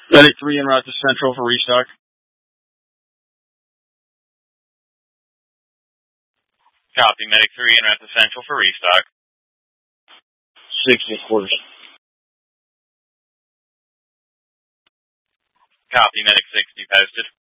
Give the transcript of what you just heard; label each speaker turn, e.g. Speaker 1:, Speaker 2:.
Speaker 1: Medic 3 en route to Central for restock.
Speaker 2: Copy, Medic 3 en route to Central for restock.
Speaker 1: 60 quarters.
Speaker 2: Copy, Medic 60 posted.